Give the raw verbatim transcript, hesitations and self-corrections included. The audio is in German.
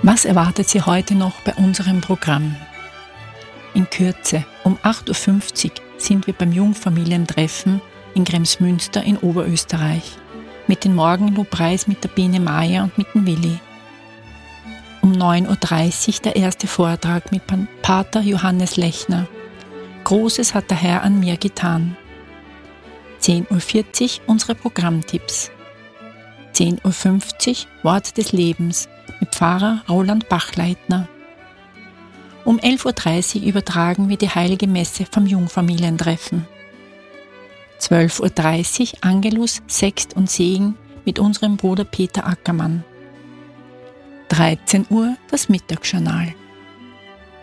Was erwartet Sie heute noch bei unserem Programm? In Kürze, um acht Uhr fünfzig sind wir beim Jungfamilientreffen in Kremsmünster in Oberösterreich mit dem Morgenlobpreis mit der Biene Meier und mit dem Willi. Um neun Uhr dreißig der erste Vortrag mit Pater Johannes Lechner. Großes hat der Herr an mir getan. zehn Uhr vierzig unsere Programmtipps. zehn Uhr fünfzig Wort des Lebens mit Pfarrer Roland Bachleitner. Um elf Uhr dreißig übertragen wir die Heilige Messe vom Jungfamilientreffen. zwölf Uhr dreißig Angelus, Sext und Segen mit unserem Bruder Peter Ackermann. dreizehn Uhr das Mittagsjournal.